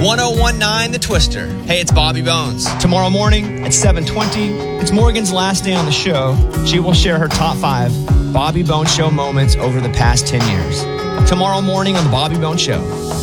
1019 The Twister. Hey, it's Bobby Bones. Tomorrow morning at 7:20, it's Morgan's last day on the show. She will share her top 5 Bobby Bones Show moments over the past 10 years. Tomorrow morning on The Bobby Bones Show.